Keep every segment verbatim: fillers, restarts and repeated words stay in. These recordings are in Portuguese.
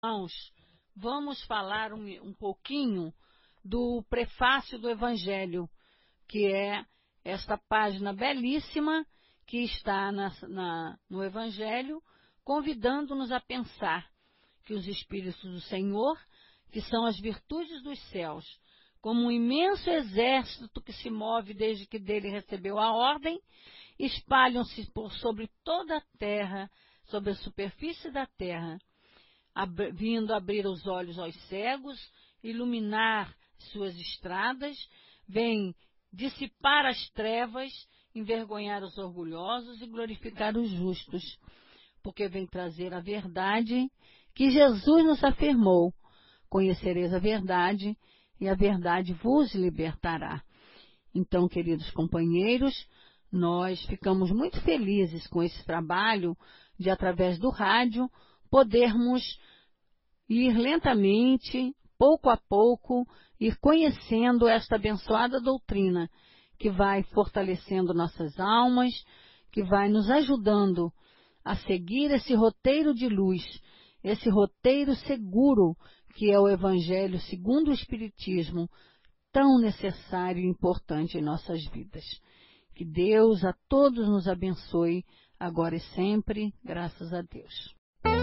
Irmãos, vamos falar um, um pouquinho do prefácio do Evangelho, que é esta página belíssima que está na, na, no Evangelho, convidando-nos a pensar que os Espíritos do Senhor, que são as virtudes dos céus, como um imenso exército que se move desde que dele recebeu a ordem, espalham-se por sobre toda a terra, sobre a superfície da terra, ab- vindo abrir os olhos aos cegos, iluminar suas estradas, vem dissipar as trevas, envergonhar os orgulhosos e glorificar os justos, porque vem trazer a verdade que Jesus nos afirmou: conhecereis a verdade e a verdade vos libertará. Então, queridos companheiros, nós ficamos muito felizes com esse trabalho de, através do rádio, podermos ir lentamente, pouco a pouco, ir conhecendo esta abençoada doutrina, que vai fortalecendo nossas almas, que vai nos ajudando a seguir esse roteiro de luz, esse roteiro seguro, que é o Evangelho segundo o Espiritismo, tão necessário e importante em nossas vidas. Que Deus a todos nos abençoe, agora e sempre, graças a Deus.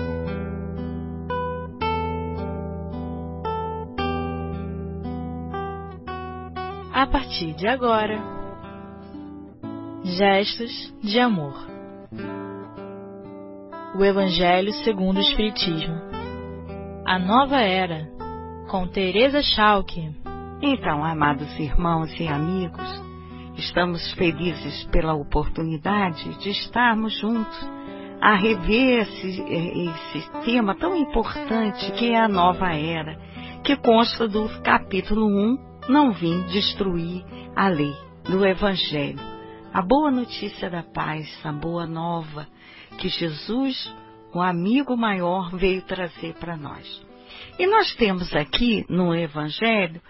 A partir de agora, Gestos de Amor. O Evangelho segundo o Espiritismo. A Nova Era, com Teresa Schalke. Então, amados irmãos e amigos, estamos felizes pela oportunidade de estarmos juntos a rever esse, esse tema tão importante que é a Nova Era, que consta do capítulo um, Não Vim Destruir a Lei, do Evangelho. A boa notícia da paz, a boa nova que Jesus, o amigo maior, veio trazer para nós. E nós temos aqui no Evangelho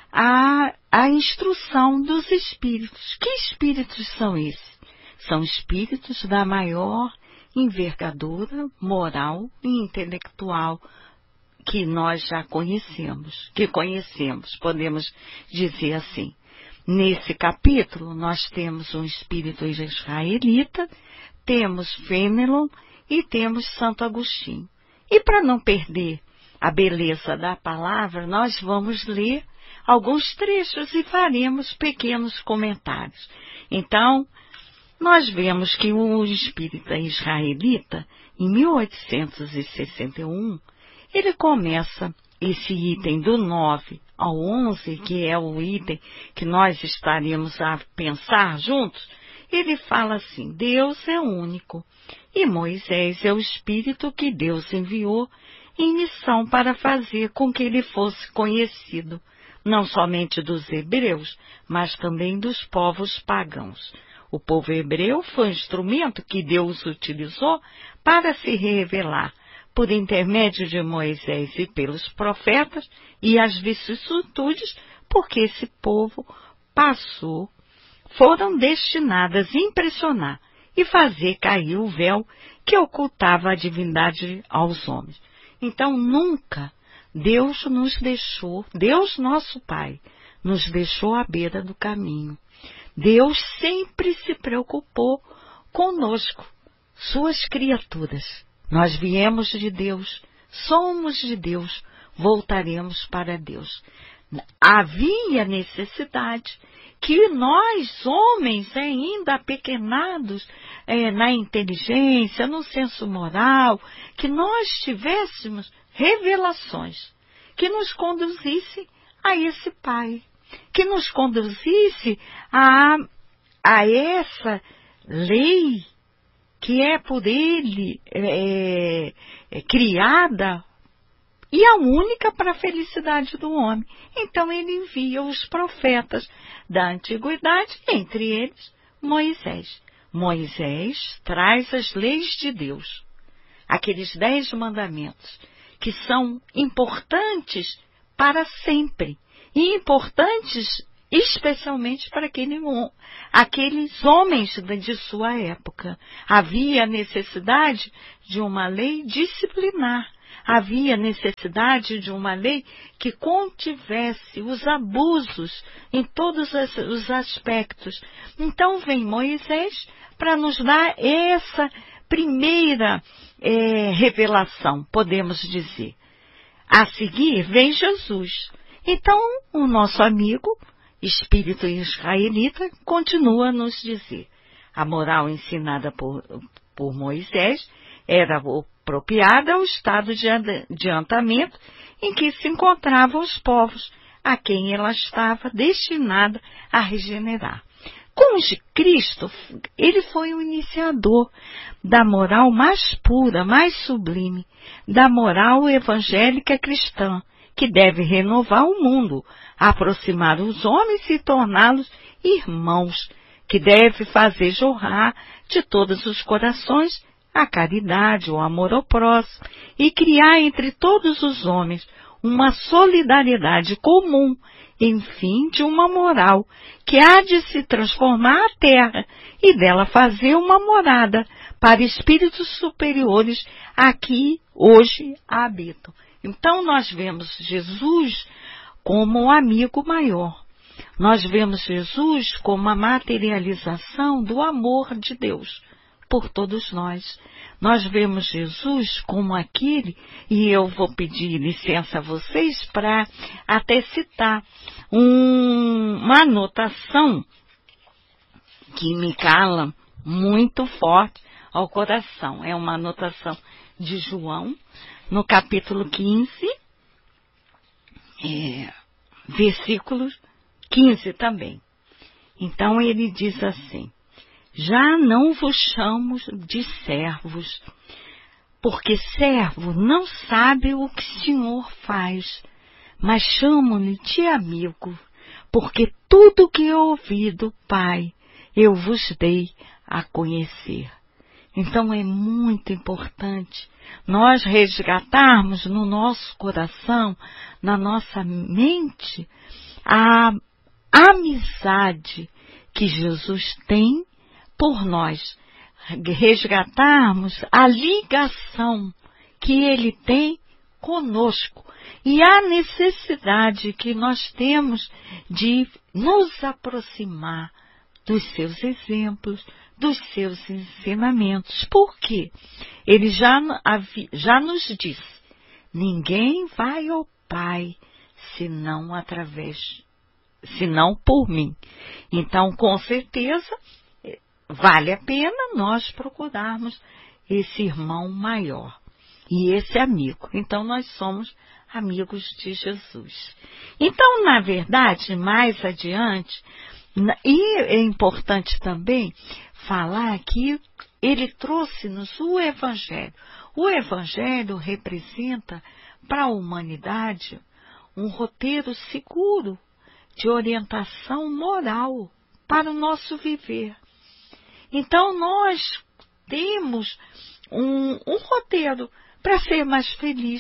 a, a instrução dos espíritos. Que espíritos são esses? São espíritos da maior envergadura moral e intelectual que nós já conhecemos, que conhecemos, podemos dizer assim. Nesse capítulo, nós temos um espírito israelita, temos Fênelon e temos Santo Agostinho. E para não perder a beleza da palavra, nós vamos ler alguns trechos e faremos pequenos comentários. Então, nós vemos que o espírita israelita, em mil oitocentos e sessenta e um, ele começa esse item do nove ao onze, que é o item que nós estaremos a pensar juntos. Ele fala assim: Deus é único e Moisés é o Espírito que Deus enviou em missão para fazer com que ele fosse conhecido, não somente dos hebreus, mas também dos povos pagãos. O povo hebreu foi um instrumento que Deus utilizou para se revelar, por intermédio de Moisés e pelos profetas, e as vicissitudes, porque esse povo passou, foram destinadas a impressionar e fazer cair o véu que ocultava a divindade aos homens. Então, nunca Deus nos deixou, Deus nosso Pai, nos deixou à beira do caminho. Deus sempre se preocupou conosco, suas criaturas. Nós viemos de Deus, somos de Deus, voltaremos para Deus. Havia necessidade que nós, homens, ainda apequenados é, na inteligência, no senso moral, que nós tivéssemos revelações que nos conduzissem a esse Pai, que nos conduzisse a, a essa lei que é por Ele é, é, criada e a única para a felicidade do homem. Então Ele envia os profetas da antiguidade, entre eles Moisés. Moisés traz as leis de Deus, aqueles dez mandamentos, que são importantes para sempre, e importantes especialmente para aquele, aqueles homens de sua época. Havia necessidade de uma lei disciplinar, havia necessidade de uma lei que contivesse os abusos em todos os aspectos. Então vem Moisés para nos dar essa primeira é, revelação, podemos dizer. A seguir vem Jesus. Então o nosso amigo, espírito israelita, continua a nos dizer: a moral ensinada por, por Moisés era apropriada ao estado de adiantamento em que se encontravam os povos, a quem ela estava destinada a regenerar. Com Cristo, ele foi o iniciador da moral mais pura, mais sublime, da moral evangélica cristã, que deve renovar o mundo, aproximar os homens e torná-los irmãos, que deve fazer jorrar de todos os corações a caridade, o amor ao próximo, e criar entre todos os homens uma solidariedade comum, enfim, de uma moral que há de se transformar a terra e dela fazer uma morada para espíritos superiores aqui hoje habitam. Então nós vemos Jesus como o amigo maior. Nós vemos Jesus como a materialização do amor de Deus por todos nós. Nós vemos Jesus como aquele, e eu vou pedir licença a vocês para até citar um, uma anotação que me cala muito forte ao coração. É uma anotação de João, no capítulo quinze, é, versículo quinze também. Então ele diz assim: já não vos chamo de servos, porque servo não sabe o que o Senhor faz, mas chamo-lhe de amigo, porque tudo que eu ouvi do Pai eu vos dei a conhecer. Então é muito importante nós resgatarmos no nosso coração, na nossa mente, a amizade que Jesus tem por nós, resgatarmos a ligação que Ele tem conosco e a necessidade que nós temos de nos aproximar dos seus exemplos, dos seus ensinamentos. Por quê? Ele já, já nos disse: ninguém vai ao Pai senão através, senão por mim. Então, com certeza, vale a pena nós procurarmos esse irmão maior e esse amigo. Então, nós somos amigos de Jesus. Então, na verdade, mais adiante, e é importante também falar que ele trouxe-nos o Evangelho. O Evangelho representa para a humanidade um roteiro seguro de orientação moral para o nosso viver. Então, nós temos um, um roteiro para ser mais feliz,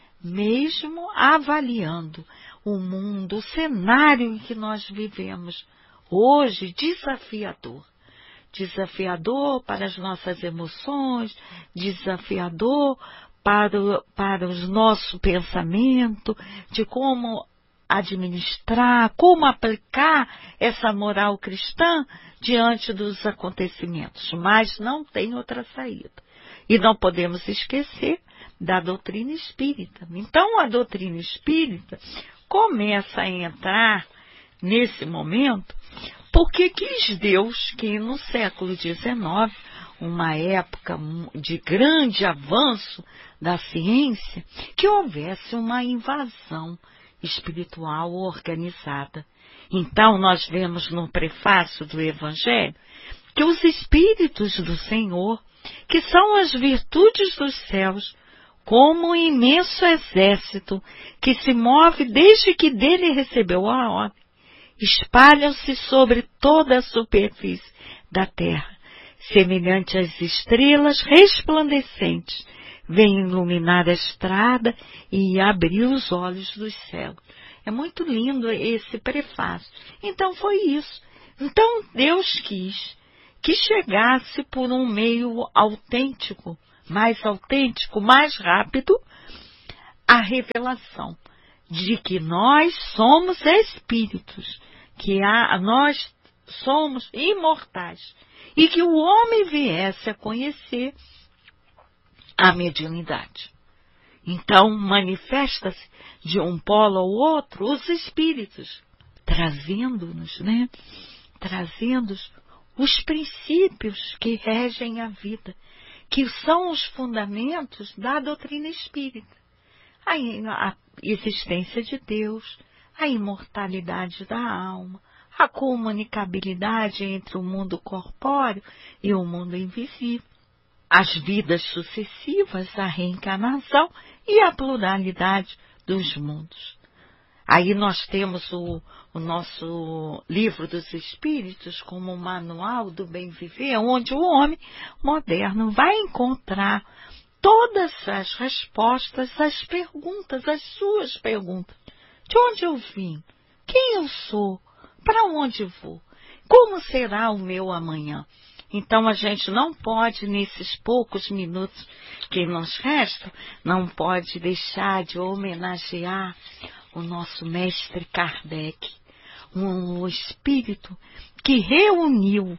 mesmo avaliando o mundo, o cenário em que nós vivemos hoje, desafiador. Desafiador para as nossas emoções, desafiador para, o, para o nosso pensamento, de como administrar, como aplicar essa moral cristã diante dos acontecimentos. Mas não tem outra saída. E não podemos esquecer da doutrina espírita. Então, a doutrina espírita começa a entrar nesse momento porque quis Deus que no século dezenove, uma época de grande avanço da ciência, que houvesse uma invasão espiritual organizada. Então, nós vemos no prefácio do Evangelho que os Espíritos do Senhor, que são as virtudes dos céus, como um imenso exército que se move desde que dele recebeu a ordem, espalham-se sobre toda a superfície da terra, semelhante às estrelas resplandecentes, vem iluminar a estrada e abrir os olhos dos cegos. É muito lindo esse prefácio. Então foi isso. Então Deus quis que chegasse por um meio autêntico, mais autêntico, mais rápido, a revelação de que nós somos espíritos, que há, nós somos imortais, e que o homem viesse a conhecer a mediunidade. Então, manifesta-se de um polo ao outro os espíritos, trazendo-nos, né? Trazendo os princípios que regem a vida, que são os fundamentos da doutrina espírita. A, a existência de Deus, a imortalidade da alma, a comunicabilidade entre o mundo corpóreo e o mundo invisível, as vidas sucessivas, a reencarnação e a pluralidade dos mundos. Aí nós temos o, o nosso livro dos Espíritos como um manual do bem viver, onde o homem moderno vai encontrar todas as respostas às perguntas, às suas perguntas. De onde eu vim? Quem eu sou? Para onde vou? Como será o meu amanhã? Então a gente não pode, nesses poucos minutos que nos restam, não pode deixar de homenagear o nosso mestre Kardec, um espírito que reuniu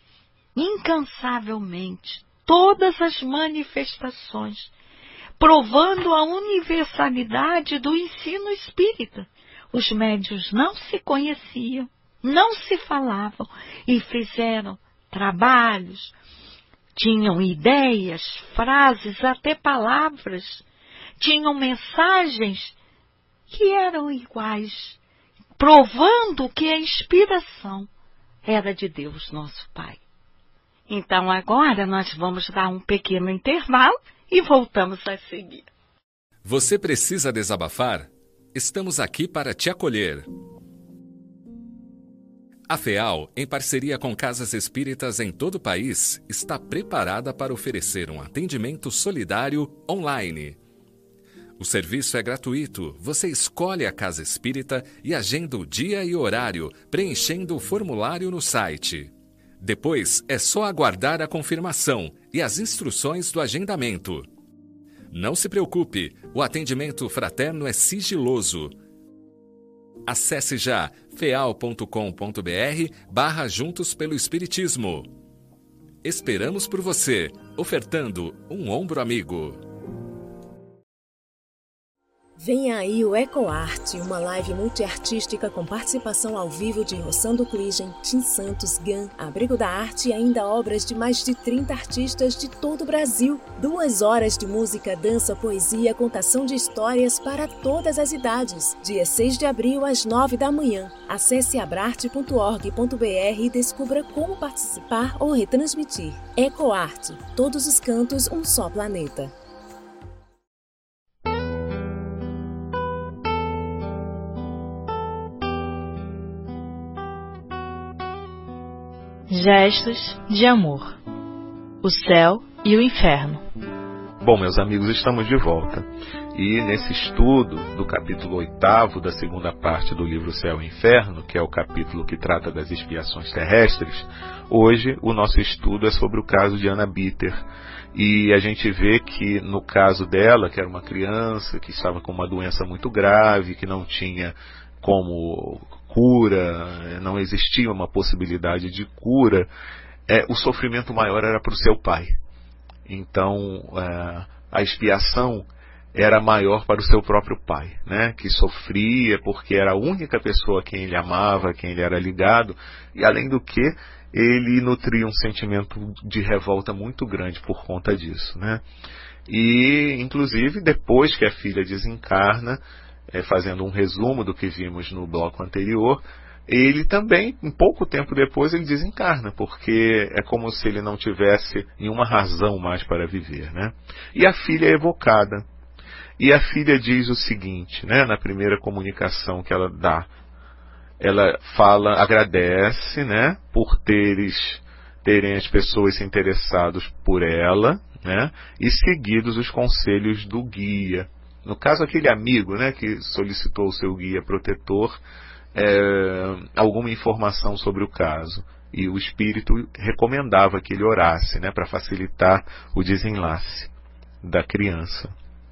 incansavelmente todas as manifestações, provando a universalidade do ensino espírita. Os médiuns não se conheciam, não se falavam e fizeram trabalhos, tinham ideias, frases, até palavras, tinham mensagens que eram iguais, provando que a inspiração era de Deus, nosso Pai. Então agora nós vamos dar um pequeno intervalo e voltamos a seguir. Você precisa desabafar? Estamos aqui para te acolher. A FEAL, em parceria com casas espíritas em todo o país, está preparada para oferecer um atendimento solidário online. O serviço é gratuito. Você escolhe a casa espírita e agenda o dia e horário, preenchendo o formulário no site. Depois, é só aguardar a confirmação e as instruções do agendamento. Não se preocupe, o atendimento fraterno é sigiloso. Acesse já feal ponto com ponto br barra Juntos pelo Espiritismo. Esperamos por você, ofertando um ombro amigo. Venha aí o EcoArte, uma live multiartística com participação ao vivo de Rossando Kligen, Tim Santos, Gan, Abrigo da Arte e ainda obras de mais de trinta artistas de todo o Brasil. Duas horas de música, dança, poesia, contação de histórias para todas as idades. Dia seis de abril, às nove da manhã. Acesse abrarte ponto org ponto br e descubra como participar ou retransmitir. EcoArte, todos os cantos, um só planeta. Gestos de amor. O céu e o inferno. Bom, meus amigos, estamos de volta. E nesse estudo do capítulo oitavo da segunda parte do livro Céu e Inferno, que é o capítulo que trata das expiações terrestres, hoje o nosso estudo é sobre o caso de Ana Bitter. E a gente vê que no caso dela, que era uma criança que estava com uma doença muito grave, que não tinha como cura, não existia uma possibilidade de cura, é, o sofrimento maior era para o seu pai. Então, é, a expiação era maior para o seu próprio pai, né, que sofria porque era a única pessoa a quem ele amava, a quem ele era ligado, e além do que, ele nutria um sentimento de revolta muito grande por conta disso, né. E, inclusive, depois que a filha desencarna, É, fazendo um resumo do que vimos no bloco anterior, ele também, um pouco tempo depois, ele desencarna, porque é como se ele não tivesse nenhuma razão mais para viver, né? E a filha é evocada. E a filha diz o seguinte, né, na primeira comunicação que ela dá. Ela fala, agradece, né, por teres, terem as pessoas se interessados por ela, né, e seguidos os conselhos do guia. No caso, aquele amigo, né, que solicitou o seu guia protetor é, alguma informação sobre o caso. E o espírito recomendava que ele orasse, né, para facilitar o desenlace. da criança.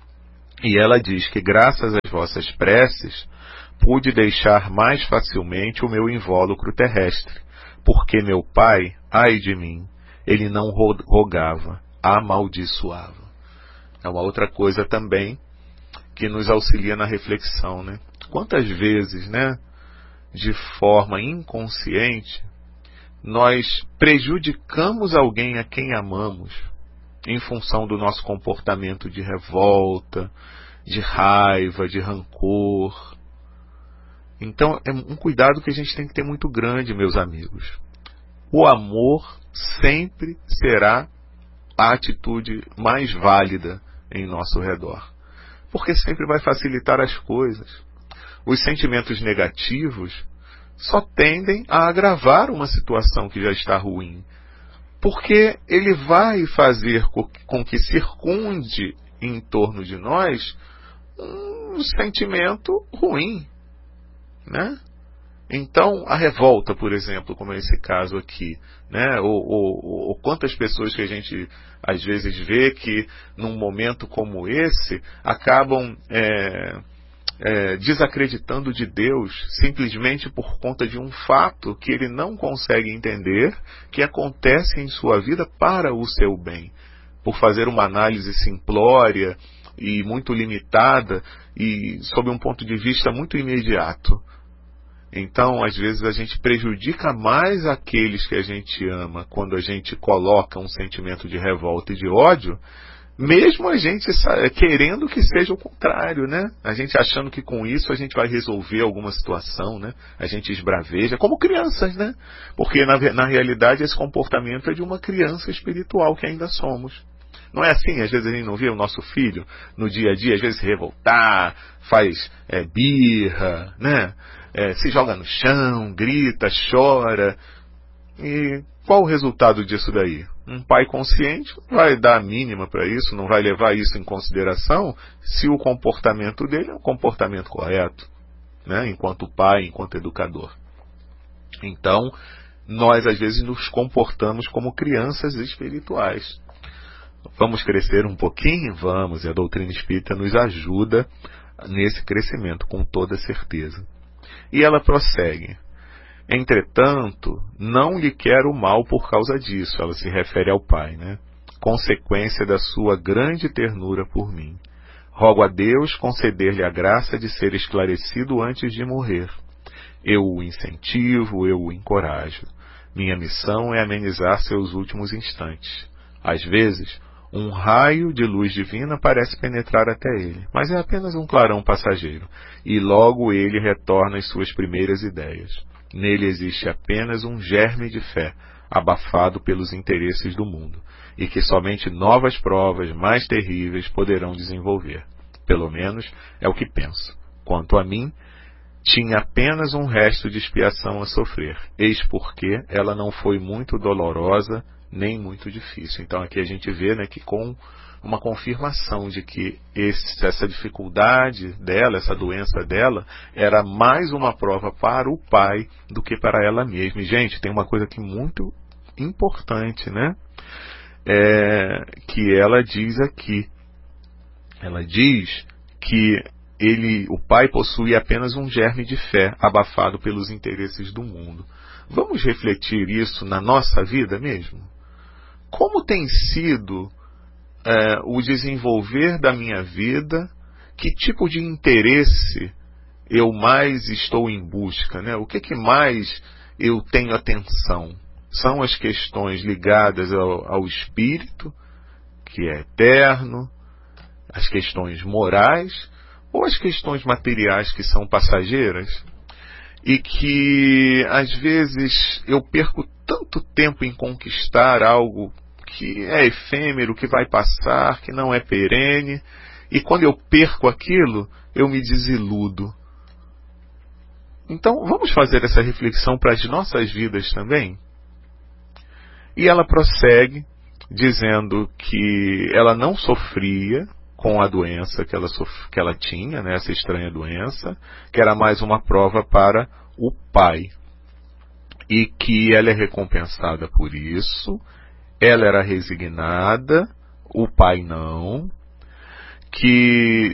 E ela diz que graças às vossas preces pude deixar mais facilmente o meu invólucro terrestre, porque meu pai, ai de mim, ele não rogava, amaldiçoava. É uma outra coisa também que nos auxilia na reflexão, né? Quantas vezes, né, de forma inconsciente, nós prejudicamos alguém a quem amamos em função do nosso comportamento de revolta, de raiva, de rancor. Então é um cuidado que a gente tem que ter muito grande, meus amigos. O amor sempre será a atitude mais válida em nosso redor, porque sempre vai facilitar as coisas. Os sentimentos negativos só tendem a agravar uma situação que já está ruim, porque ele vai fazer com que circunde em torno de nós um sentimento ruim, né? Então, a revolta, por exemplo, como é esse caso aqui, né? Ou, ou, ou quantas pessoas que a gente às vezes vê que num momento como esse acabam é, é, desacreditando de Deus simplesmente por conta de um fato que ele não consegue entender, que acontece em sua vida para o seu bem, por fazer uma análise simplória e muito limitada e sob um ponto de vista muito imediato. Então, às vezes, a gente prejudica mais aqueles que a gente ama quando a gente coloca um sentimento de revolta e de ódio, mesmo a gente querendo que seja o contrário, né? A gente achando que com isso a gente vai resolver alguma situação, né? A gente esbraveja, como crianças, né? Porque, na, na realidade, esse comportamento é de uma criança espiritual que ainda somos. Não é assim? Às vezes a gente não vê o nosse filho no dia a dia, às vezes se revoltar, faz é, birra, né? É, se joga no chão, grita, chora. E qual o resultado disso daí? Um pai consciente vai dar a mínima para isso, não vai levar isso em consideração se o comportamento dele é um comportamento correto, né? Enquanto pai, enquanto educador. Então, nós às vezes nos comportamos como crianças espirituais. Vamos crescer um pouquinho? Vamos, e a doutrina espírita nos ajuda nesse crescimento, com toda certeza. E ela prossegue: entretanto, não lhe quero mal por causa disso. Ela se refere ao pai, né? Consequência da sua grande ternura por mim. Rogo a Deus conceder-lhe a graça de ser esclarecido antes de morrer. Eu o incentivo, eu o encorajo. Minha missão é amenizar seus últimos instantes. Às vezes, um raio de luz divina parece penetrar até ele, mas é apenas um clarão passageiro, e logo ele retorna às suas primeiras ideias. Nele existe apenas um germe de fé, abafado pelos interesses do mundo, e que somente novas provas mais terríveis poderão desenvolver. Pelo menos é o que penso. Quanto a mim, tinha apenas um resto de expiação a sofrer, eis porque ela não foi muito dolorosa nem muito difícil. Então aqui a gente vê, né, que com uma confirmação de que esse, essa dificuldade dela, essa doença dela, era mais uma prova para o pai do que para ela mesma. E, gente, tem uma coisa aqui muito importante, né? É, que ela diz aqui. Ela diz que ele, o pai possui apenas um germe de fé, abafado pelos interesses do mundo. Vamos refletir isso na nossa vida mesmo? Como tem sido é, o desenvolver da minha vida? Que tipo de interesse eu mais estou em busca, né? O que, que mais eu tenho atenção? São as questões ligadas ao, ao espírito, que é eterno, as questões morais, ou as questões materiais que são passageiras? E que às vezes eu perco tanto tempo em conquistar algo que é efêmero, que vai passar, que não é perene, e quando eu perco aquilo, eu me desiludo. Então, vamos fazer essa reflexão para as nossas vidas também? E ela prossegue dizendo que ela não sofria com a doença que ela, sof- que ela tinha, né, essa estranha doença, que era mais uma prova para o pai. E que ela é recompensada por isso. Ela era resignada, o pai não, que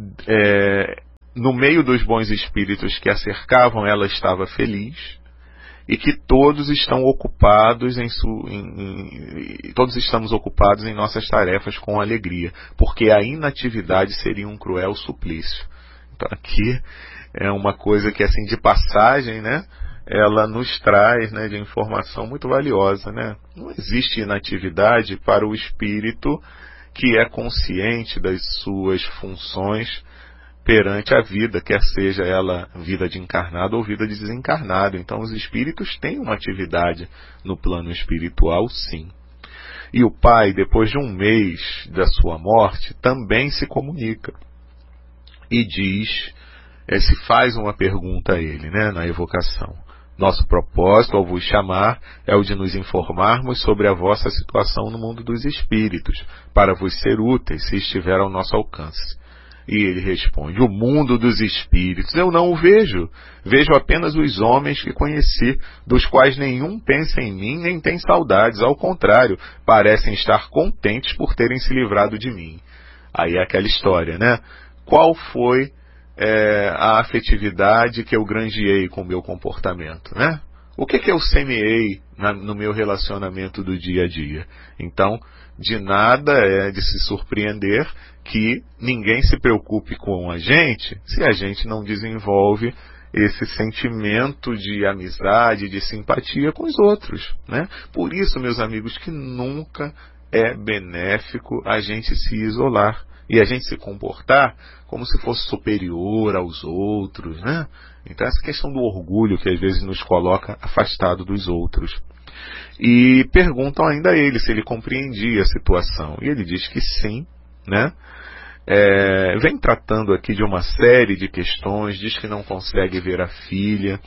é, no meio dos bons espíritos que a cercavam, ela estava feliz, e que todos estão ocupados em, su, em, em todos estamos ocupados em nossas tarefas com alegria, porque a inatividade seria um cruel suplício. Então aqui é uma coisa que, assim, de passagem, né, ela nos traz, né, de informação muito valiosa, né? Não existe inatividade para o espírito que é consciente das suas funções perante a vida, quer seja ela vida de encarnado ou vida de desencarnado. Então os espíritos têm uma atividade no plano espiritual, sim. E o pai, depois de um mês da sua morte, também se comunica e diz, é, se faz uma pergunta a ele, né, na evocação. Nosso propósito ao vos chamar é o de nos informarmos sobre a vossa situação no mundo dos espíritos, para vos ser úteis se estiver ao nosso alcance. E ele responde, o mundo dos espíritos eu não o vejo, vejo apenas os homens que conheci, dos quais nenhum pensa em mim nem tem saudades, ao contrário, parecem estar contentes por terem se livrado de mim. Aí é aquela história, né? Qual foi é, a afetividade que eu granjeei com o meu comportamento, né? O que que eu semeei na, no meu relacionamento do dia a dia? Então, de nada é de se surpreender que ninguém se preocupe com a gente se a gente não desenvolve esse sentimento de amizade, de simpatia com os outros, né? Por isso, meus amigos, que nunca é benéfico a gente se isolar e a gente se comportar como se fosse superior aos outros, né? Então essa questão do orgulho que às vezes nos coloca afastado dos outros. E perguntam ainda a ele se ele compreendia a situação. E ele diz que sim, né? É, vem tratando aqui de uma série de questões, diz que não consegue ver a filha,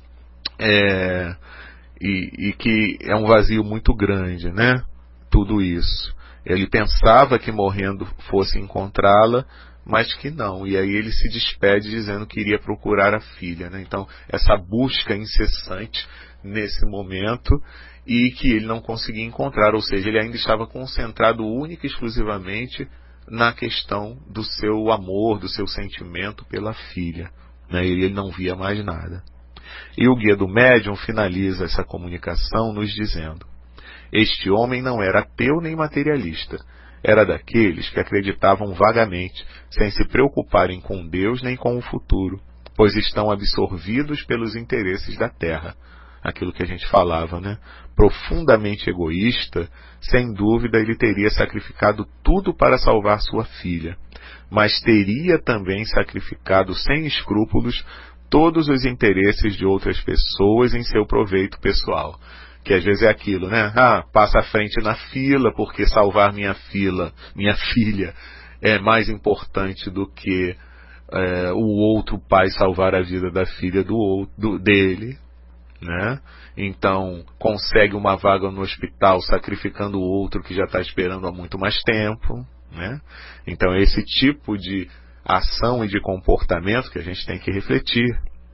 é, e, e que é um vazio muito grande, né? Tudo isso. Ele pensava que morrendo fosse encontrá-la, mas que não. E aí ele se despede dizendo que iria procurar a filha, né? Então, essa busca incessante nesse momento e que ele não conseguia encontrar, ou seja, ele ainda estava concentrado única e exclusivamente na questão do seu amor, do seu sentimento pela filha, né? E ele não via mais nada. E o guia do médium finaliza essa comunicação nos dizendo: este homem não era ateu nem materialista, era daqueles que acreditavam vagamente, sem se preocuparem com Deus nem com o futuro, pois estão absorvidos pelos interesses da terra. Aquilo que a gente falava, né? Profundamente egoísta, sem dúvida ele teria sacrificado tudo para salvar sua filha, mas teria também sacrificado sem escrúpulos todos os interesses de outras pessoas em seu proveito pessoal. Que às vezes é aquilo, né? Ah, passa à frente na fila, porque salvar minha fila, minha filha é mais importante do que é, o outro pai salvar a vida da filha do outro, dele, né? Então consegue uma vaga no hospital sacrificando o outro que já está esperando há muito mais tempo, né? Então esse tipo de ação e de comportamento que a gente tem que refletir.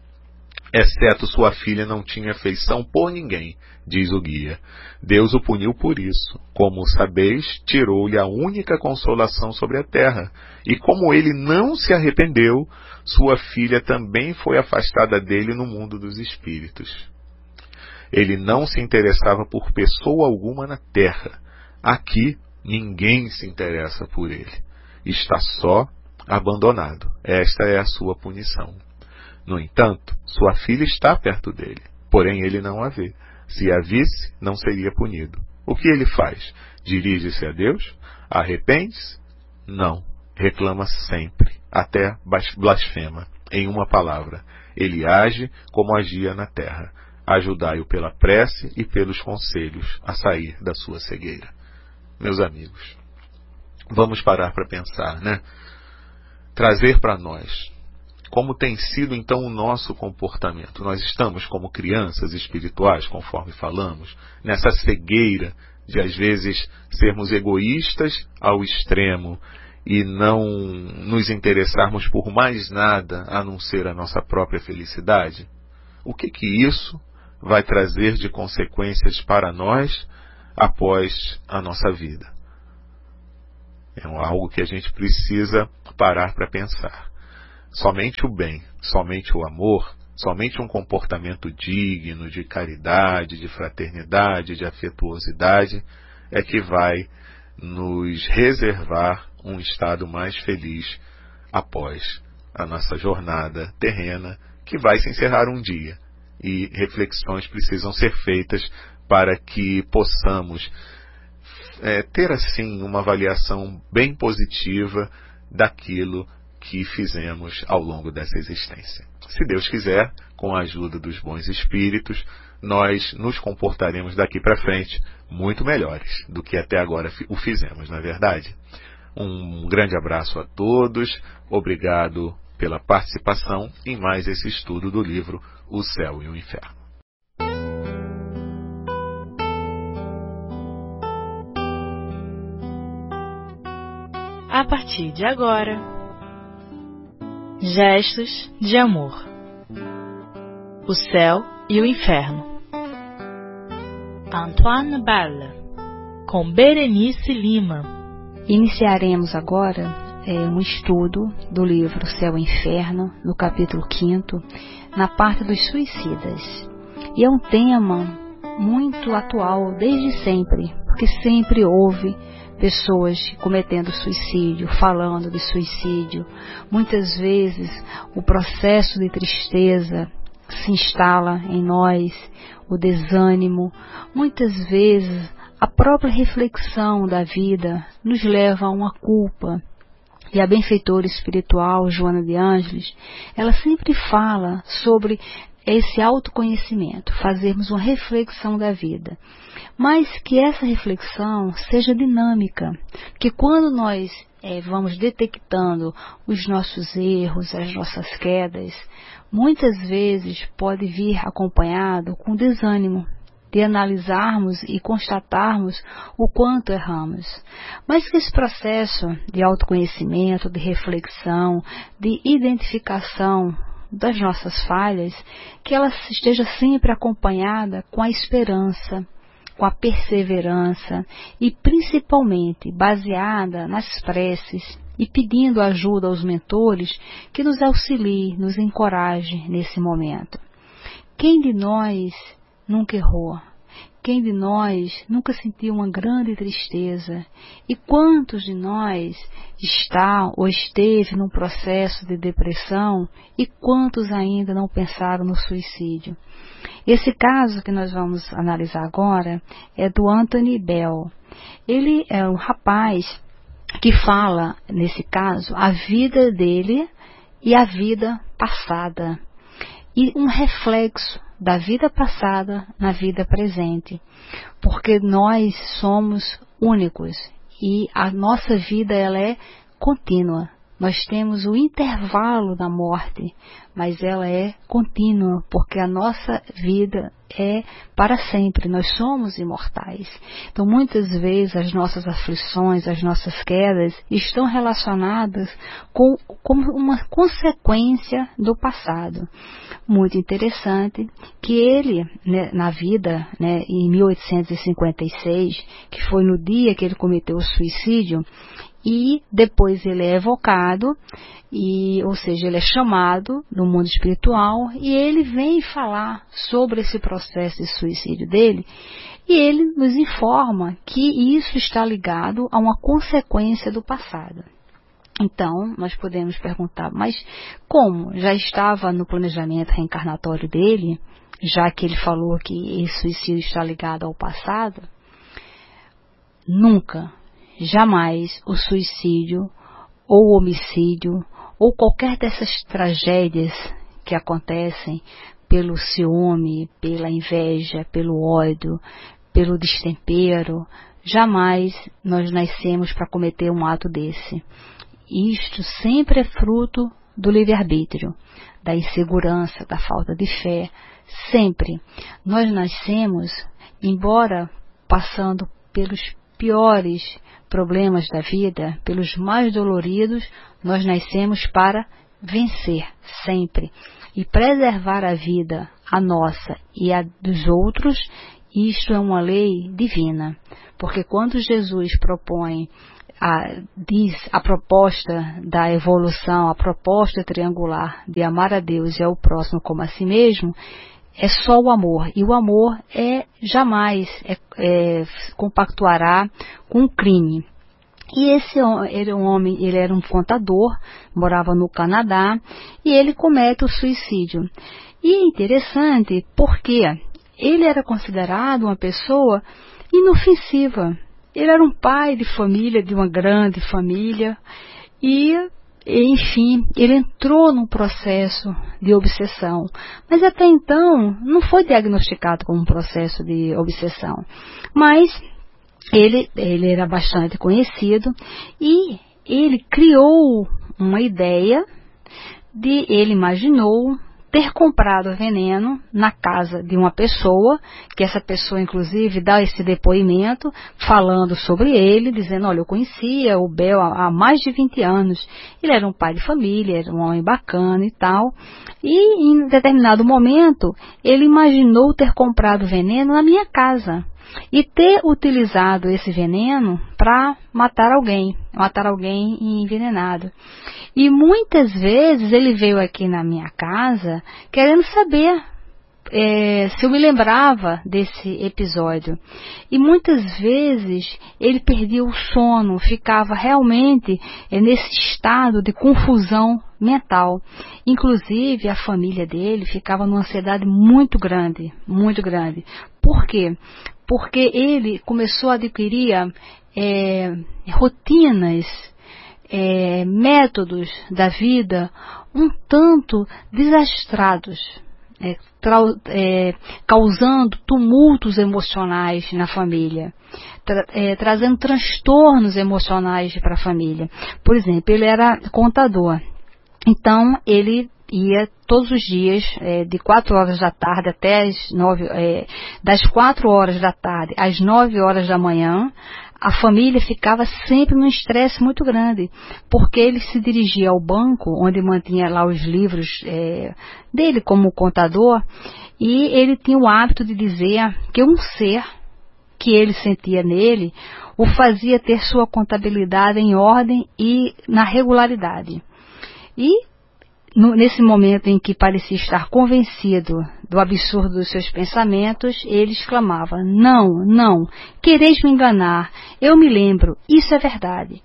Exceto sua filha não tinha afeição por ninguém, diz o guia. Deus o puniu por isso. Como sabeis, tirou-lhe a única consolação sobre a terra. E como ele não se arrependeu, sua filha também foi afastada dele no mundo dos espíritos. Ele não se interessava por pessoa alguma na terra. Aqui, ninguém se interessa por ele. Está só, abandonado. Esta é a sua punição. No entanto, sua filha está perto dele, porém ele não a vê. Se a visse, não seria punido. O que ele faz? Dirige-se a Deus? Arrepende-se? Não. Reclama sempre, até blasfema. Em uma palavra, ele age como agia na terra. Ajudai-o pela prece e pelos conselhos a sair da sua cegueira. Meus amigos, vamos parar para pensar, né? Trazer para nós como tem sido então o nosso comportamento. Nós estamos como crianças espirituais, conforme falamos, nessa cegueira de às vezes sermos egoístas ao extremo e não nos interessarmos por mais nada a não ser a nossa própria felicidade. O que que isso vai trazer de consequências para nós após a nossa vida? É algo que a gente precisa parar para pensar. Somente o bem, somente o amor, somente um comportamento digno de caridade, de fraternidade, de afetuosidade é que vai nos reservar um estado mais feliz após a nossa jornada terrena, que vai se encerrar um dia. E reflexões precisam ser feitas para que possamos é, ter assim uma avaliação bem positiva daquilo que fizemos ao longo dessa existência. Se Deus quiser, com a ajuda dos bons espíritos, nós nos comportaremos daqui para frente muito melhores do que até agora o fizemos, não é verdade? Um grande abraço a todos, obrigado pela participação em mais esse estudo do livro O Céu e o Inferno. A partir de agora, Gestos de Amor. O Céu e o Inferno. Antoine Balla, com Berenice Lima. Iniciaremos agora é, um estudo do livro Céu e Inferno, no capítulo quinto, na parte dos suicidas. E é um tema muito atual desde sempre, porque sempre houve pessoas cometendo suicídio, falando de suicídio. Muitas vezes o processo de tristeza se instala em nós, o desânimo. Muitas vezes a própria reflexão da vida nos leva a uma culpa. E a benfeitora espiritual, Joana de Ângeles, ela sempre fala sobre esse autoconhecimento, fazermos uma reflexão da vida. Mas que essa reflexão seja dinâmica, porque quando nós é, vamos detectando os nossos erros, as nossas quedas, muitas vezes pode vir acompanhado com desânimo, de analisarmos e constatarmos o quanto erramos. Mas que esse processo de autoconhecimento, de reflexão, de identificação das nossas falhas, que ela esteja sempre acompanhada com a esperança, com a perseverança e principalmente baseada nas preces e pedindo ajuda aos mentores que nos auxiliem, nos encorajem nesse momento. Quem de nós nunca errou? Quem de nós nunca sentiu uma grande tristeza? E quantos de nós está ou esteve num processo de depressão e quantos ainda não pensaram no suicídio? Esse caso que nós vamos analisar agora é do Anthony Bell. Ele é um rapaz que fala, nesse caso, a vida dele e a vida passada. E um reflexo da vida passada na vida presente, porque nós somos únicos e a nossa vida ela é contínua. Nós temos o intervalo da morte, mas ela é contínua, porque a nossa vida é para sempre, nós somos imortais. Então, muitas vezes, as nossas aflições, as nossas quedas, estão relacionadas com, com uma consequência do passado. Muito interessante que ele, né, na vida, né, em mil oitocentos e cinquenta e seis, que foi no dia que ele cometeu o suicídio, e depois ele é evocado, e, ou seja, ele é chamado no mundo espiritual, e ele vem falar sobre esse processo de suicídio dele, e ele nos informa que isso está ligado a uma consequência do passado. Então, nós podemos perguntar, mas como? Já estava no planejamento reencarnatório dele, já que ele falou que esse suicídio está ligado ao passado? Nunca. Jamais o suicídio ou o homicídio ou qualquer dessas tragédias que acontecem pelo ciúme, pela inveja, pelo ódio, pelo destempero, jamais nós nascemos para cometer um ato desse. Isto sempre é fruto do livre-arbítrio, da insegurança, da falta de fé, sempre. Nós nascemos, embora passando pelos piores problemas da vida, pelos mais doloridos, nós nascemos para vencer, sempre. E preservar a vida, a nossa e a dos outros, isto é uma lei divina. Porque quando Jesus propõe a, diz a proposta da evolução, a proposta triangular de amar a Deus e ao próximo como a si mesmo, é só o amor. E o amor é jamais é, é, compactuará com o crime. E esse ele, um homem, ele era um contador, morava no Canadá, e ele comete o suicídio. E é interessante porque ele era considerado uma pessoa inofensiva. Ele era um pai de família, de uma grande família, e, enfim, ele entrou num processo de obsessão. Mas até então não foi diagnosticado como um processo de obsessão. Mas ele, ele era bastante conhecido e ele criou uma ideia de, ele imaginou ter comprado veneno na casa de uma pessoa, que essa pessoa inclusive dá esse depoimento falando sobre ele, dizendo, olha, eu conhecia o Bel há mais de vinte anos, ele era um pai de família, era um homem bacana e tal, e em determinado momento ele imaginou ter comprado veneno na minha casa e ter utilizado esse veneno para matar alguém, matar alguém envenenado. E muitas vezes ele veio aqui na minha casa querendo saber é, se eu me lembrava desse episódio. E muitas vezes ele perdia o sono, ficava realmente é, nesse estado de confusão mental. Inclusive a família dele ficava numa ansiedade muito grande, muito grande. Por quê? Porque ele começou a adquirir é, rotinas, é, métodos da vida um tanto desastrados, é, tra, é, causando tumultos emocionais na família, tra, é, trazendo transtornos emocionais para a família. Por exemplo, ele era contador, então ele ia todos os dias, é, de quatro horas da tarde até as nove, é, das quatro horas da tarde às nove horas da manhã, a família ficava sempre num estresse muito grande, porque ele se dirigia ao banco, onde mantinha lá os livros é, dele como contador, e ele tinha o hábito de dizer que um ser que ele sentia nele o fazia ter sua contabilidade em ordem e na regularidade. E nesse momento em que parecia estar convencido do absurdo dos seus pensamentos, ele exclamava, não, não, quereis me enganar, eu me lembro, isso é verdade.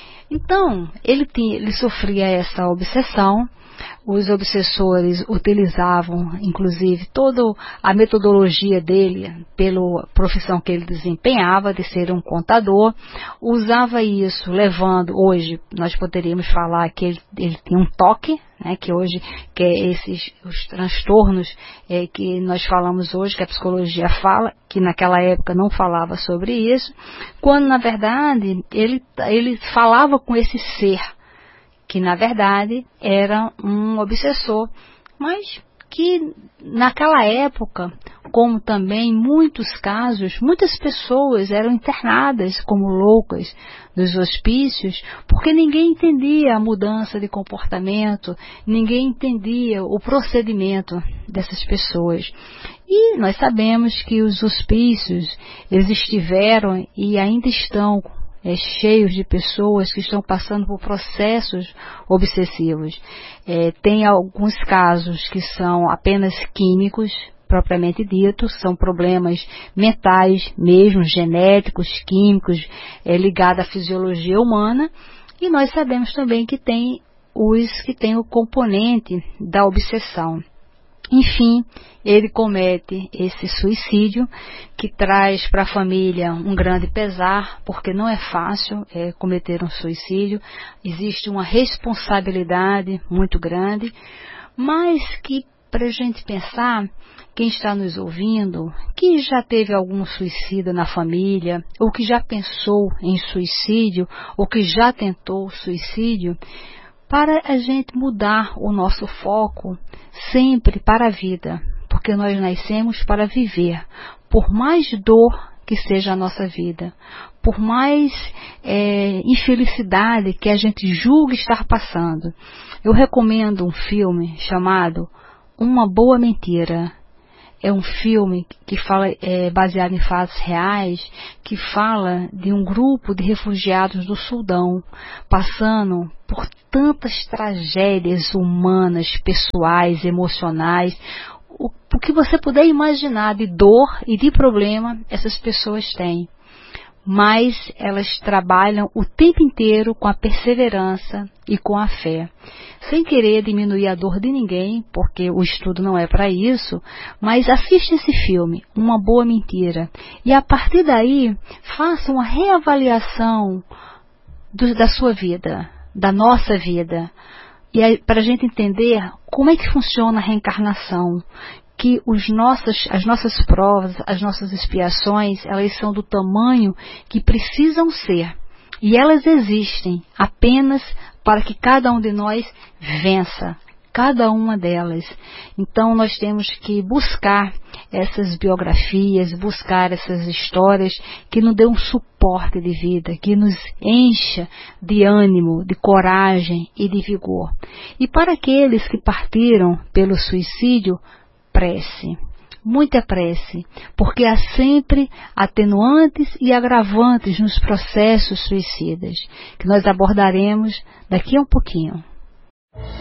Então, ele, tinha, ele sofria essa obsessão. Os obsessores utilizavam, inclusive, toda a metodologia dele, pela profissão que ele desempenhava, de ser um contador, usava isso, levando, hoje, nós poderíamos falar que ele, ele tinha um toque, né, que hoje, que é esses, os transtornos é, que nós falamos hoje, que a psicologia fala, que naquela época não falava sobre isso, quando, na verdade, ele, ele falava com esse ser, que na verdade era um obsessor, mas que naquela época, como também em muitos casos, muitas pessoas eram internadas como loucas nos hospícios, porque ninguém entendia a mudança de comportamento, ninguém entendia o procedimento dessas pessoas. E nós sabemos que os hospícios, eles estiveram e ainda estão É, cheios de pessoas que estão passando por processos obsessivos. É, tem alguns casos que são apenas químicos, propriamente dito, são problemas mentais mesmo, genéticos, químicos, é, ligados à fisiologia humana, e nós sabemos também que tem os que têm o componente da obsessão. Enfim, ele comete esse suicídio que traz para a família um grande pesar, porque não é fácil é, cometer um suicídio, existe uma responsabilidade muito grande, mas que para a gente pensar, quem está nos ouvindo, que já teve algum suicida na família, ou que já pensou em suicídio, ou que já tentou suicídio, para a gente mudar o nosso foco sempre para a vida, porque nós nascemos para viver, por mais dor que seja a nossa vida, por mais é, infelicidade que a gente julgue estar passando. Eu recomendo um filme chamado Uma Boa Mentira. é um filme que fala, é baseado em fatos reais, que fala de um grupo de refugiados do Sudão, passando por tantas tragédias humanas, pessoais, emocionais, o, o que você puder imaginar de dor e de problema, essas pessoas têm. Mas elas trabalham o tempo inteiro com a perseverança e com a fé, sem querer diminuir a dor de ninguém, porque o estudo não é para isso, mas assiste esse filme, Uma Boa Mentira, e a partir daí faça uma reavaliação do, da sua vida, da nossa vida, e para a gente entender como é que funciona a reencarnação, que os nossos, as nossas provas, as nossas expiações, elas são do tamanho que precisam ser. E elas existem apenas para que cada um de nós vença, cada uma delas. Então nós temos que buscar essas biografias, buscar essas histórias que nos dê um suporte de vida, que nos encha de ânimo, de coragem e de vigor. E para aqueles que partiram pelo suicídio, prece, muita prece, porque há sempre atenuantes e agravantes nos processos suicidas, que nós abordaremos daqui a um pouquinho.